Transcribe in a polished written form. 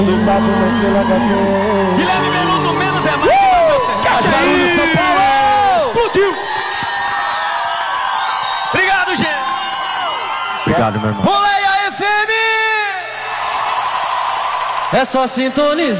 Mais uma estrela cadente. Guilherme Menudo, menos é mais. Faz barulho, São Paulo! Explodiu! Obrigado, gente! Obrigado, meu irmão. Boleia FM! É só sintonizar.